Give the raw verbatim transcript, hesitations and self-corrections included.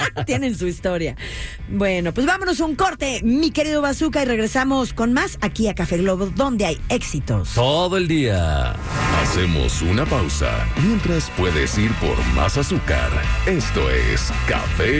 Tienen su historia. Bueno, pues vámonos a un corte, mi querido Bazooka, y regresamos con más aquí a Café Globo, donde hay éxitos todo el día. Hacemos una pausa. Mientras puedes ir por más azúcar. Esto es Café